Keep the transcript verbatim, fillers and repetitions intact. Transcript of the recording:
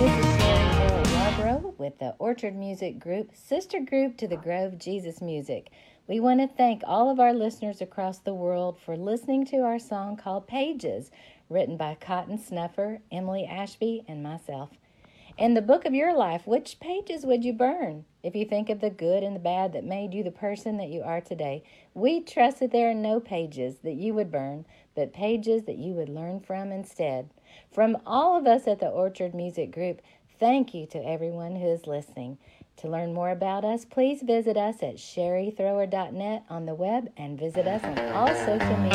This is Sherry Thrower Yarbrough with the Orchard Music Group, sister group to the Grove Jesus Music. We want to thank all of our listeners across the world for listening to our song called Pages, written by Cotton Snuffer, Emily Ashby, and myself. In the book of your life, which pages would you burn? If you think of the good and the bad that made you the person that you are today, we trust that there are no pages that you would burn, but pages that you would learn from instead. From all of us at the Orchard Music Group, thank you to everyone who is listening. To learn more about us, please visit us at sherry thrower dot net on the web and visit us on all social media.